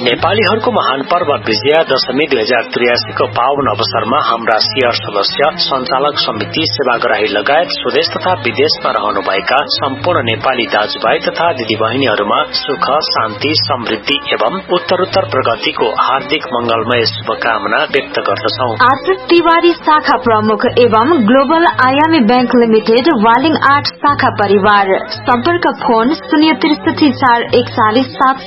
नेपालीहरूको महान पर्व विजया दशमी 2083 को पावन अवसरमा हाम्रा सियर सदस्य, सञ्चालक समिति, सेवाग्राही लगायत स्वदेश तथा विदेशमा रहनुभएका सम्पूर्ण नेपाली दाजुभाइ तथा दिदीबहिनीहरूमा सुख, शान्ति, समृद्धि एवं उत्तरोत्तर प्रगतिको हार्दिक मंगलमय शुभकामना व्यक्त गर्दछौ। आशिष तिवारी शाखा प्रमुख एवं ग्लोबल आयामी बैंक लिमिटेड वालिङ 8 शाखा परिवार। सम्पर्क फोन 063 441